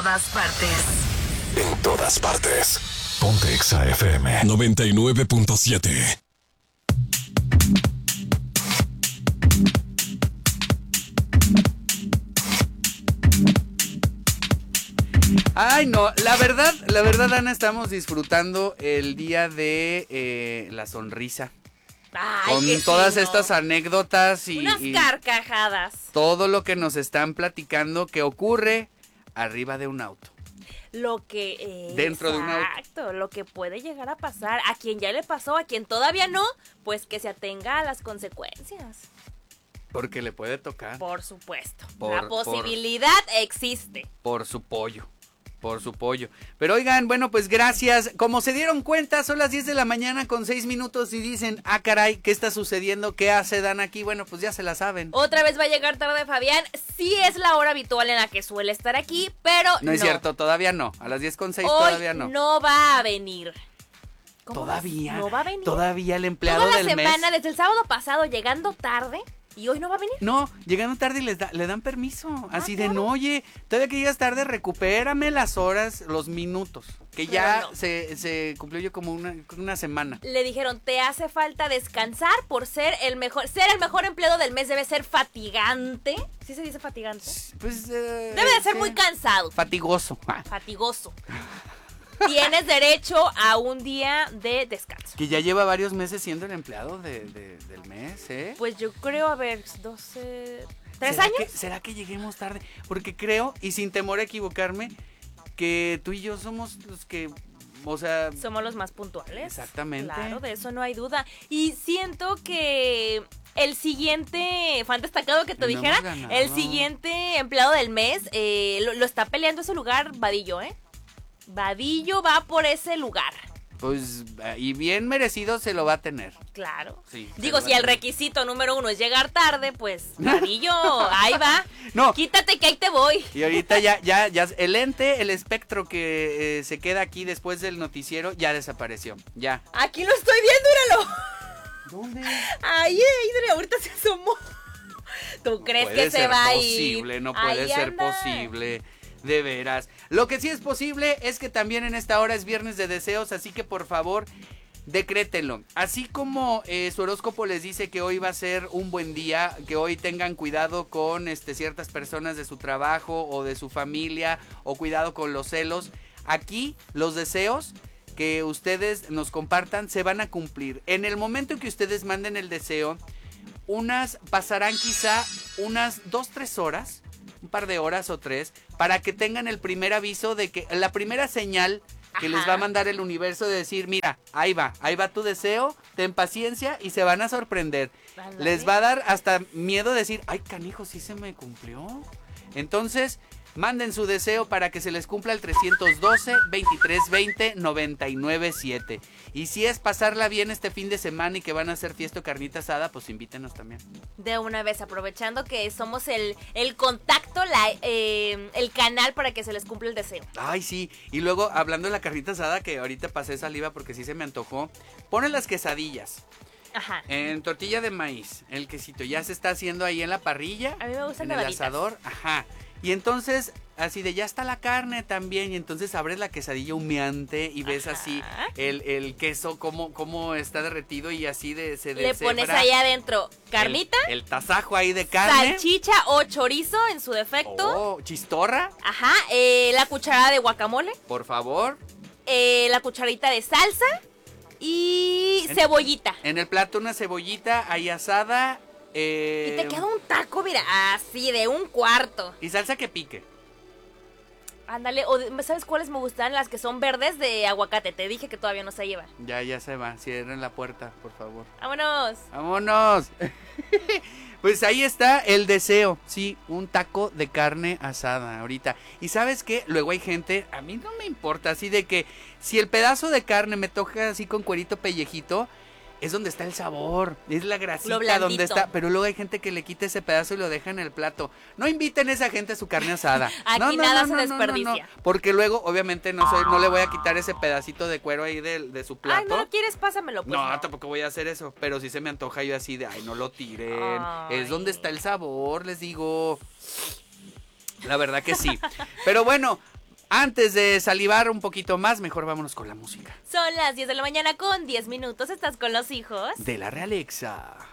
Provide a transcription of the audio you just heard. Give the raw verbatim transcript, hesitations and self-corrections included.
Todas partes. En todas partes. Ponte Exa F M noventa y nueve punto siete. Ay, no, la verdad, la verdad, Ana, estamos disfrutando el día de eh, la sonrisa. Ay, con que todas sí, ¿no? estas anécdotas y, Unas y carcajadas. todo lo que nos están platicando que ocurre arriba de un auto. Lo que... Eh, Dentro de un auto. Exacto, lo que puede llegar a pasar. A quien ya le pasó, a quien todavía no, pues que se atenga a las consecuencias. Porque le puede tocar. Por supuesto. Por- La posibilidad existe. Por su pollo. Por su pollo. Pero oigan, bueno, pues gracias. Como se dieron cuenta, son las diez de la mañana con seis minutos y dicen, ah, caray, ¿qué está sucediendo? ¿Qué hace Dan aquí? Bueno, pues ya se la saben. Otra vez va a llegar tarde Fabián. Sí es la hora habitual en la que suele estar aquí, pero no. No es cierto, todavía no. A las diez con seis Hoy todavía no. no va a venir. ¿Cómo Todavía. vas? No va a venir. Todavía el empleado Toda la del semana, mes. desde el sábado pasado, llegando tarde. ¿Y hoy no va a venir? No, llegando tarde y les da, le dan permiso. Así de, claro. no, oye, todavía que llegas tarde, recupérame las horas, los minutos. Que ya Pero no. se, se cumplió yo como una, una semana. Le dijeron, te hace falta descansar por ser el mejor. Ser el mejor empleado del mes debe ser fatigante. ¿Sí se dice fatigante? Pues. eh, Debe de ser sí. muy cansado. Fatigoso. Ah, Fatigoso. Tienes derecho a un día de descanso. que ya lleva varios meses siendo el empleado de, de- del mes, ¿eh? Pues yo creo, a ver, doce... ¿Tres ¿Será años? que- ¿Será que lleguemos tarde? Porque creo, y sin temor a equivocarme, que tú y yo somos los que, o sea, Somos los más puntuales. Exactamente. Claro, de eso no hay duda. Y siento que el siguiente, fan destacado que te No dijera, hemos ganado. el siguiente empleado del mes, eh, lo, lo está peleando ese lugar Vadillo, ¿eh? Vadillo va por ese lugar. pues, y bien merecido se lo va a tener. Claro. Sí, Digo, se lo si va a el tener. requisito número uno es llegar tarde, pues, Vadillo, ahí va. No. Quítate que ahí te voy. Y ahorita ya, ya, ya, el ente, el espectro que eh, se queda aquí después del noticiero, ya desapareció. Ya. Aquí lo estoy viendo, míralo. ¿Dónde? Ahí, ahí, ahorita se asomó. ¿Tú crees puede que se ser va a ir? posible, no puede Ahí ser anda. posible. De veras. Lo que sí es posible es que también en esta hora es viernes de deseos, así que por favor, decrétenlo. Así como eh, su horóscopo les dice que hoy va a ser un buen día, que hoy tengan cuidado con este, ciertas personas de su trabajo o de su familia, o cuidado con los celos. Aquí los deseos que ustedes nos compartan se van a cumplir. En el momento en que ustedes manden el deseo, unas pasarán quizá unas dos, tres horas, un par de horas o tres, para que tengan el primer aviso de que, la primera señal que Ajá. les va a mandar el universo de decir, mira, ahí va, ahí va tu deseo, ten paciencia y se van a sorprender. Ándale. Les va a dar hasta miedo decir, ay canijo, sí se me cumplió. Entonces, manden su deseo para que se les cumpla el trescientos doce, veintitrés veinte, noventa y nueve siete. Y si es pasarla bien este fin de semana y que van a hacer fiesta o carnita asada, pues invítenos también. De una vez, aprovechando que somos el, el contacto, la, eh, el canal para que se les cumpla el deseo. Ay, sí. Y luego, hablando de la carnita asada, que ahorita pasé saliva porque sí se me antojó, ponen las quesadillas Ajá. en tortilla de maíz. El quesito ya se está haciendo ahí en la parrilla. A mí me gustan en el doraditas. asador. Ajá. Y entonces, así de ya está la carne también. Y entonces abres la quesadilla humeante y ves Ajá. así el, el queso, cómo, cómo está derretido y así de se Le pones deshebra ahí adentro carnita, El, el tasajo ahí de carne. salchicha o chorizo en su defecto. Oh, chistorra, Ajá. eh, la cucharada de guacamole. por favor. eh, la cucharadita de salsa. Y En- cebollita. En el plato una cebollita ahí asada. eh, Y te queda un taco, mira, así de un cuarto. y salsa que pique. Ándale, o de- ¿sabes cuáles me gustan? Las que son verdes de aguacate. Te dije que todavía no se llevan. Ya, ya se va. Cierren la puerta, por favor. Vámonos. ¡Vámonos! Pues ahí está el deseo. Sí, un taco de carne asada ahorita. Y ¿sabes qué? Luego hay gente, a mí no me importa, así de que si el pedazo de carne me toca así con cuerito pellejito, es donde está el sabor, es la grasita Lo blandito. donde está. Pero luego hay gente que le quita ese pedazo y lo deja en el plato. No inviten a esa gente a su carne asada. Aquí No, no, nada no, se no, no, no, desperdicia. no. Porque luego, obviamente, no soy, no le voy a quitar ese pedacito de cuero ahí de, de su plato. Ay, ¿no lo quieres? Pásamelo, pues. No, no. tampoco voy a hacer eso, pero sí se me antoja yo así de, ay, no lo tiren. Ay. Es donde está el sabor, les digo. La verdad que sí. Pero bueno, Antes de salivar un poquito más, mejor vámonos con la música. Son las diez de la mañana con diez minutos. Estás con los hijos De la Realexa.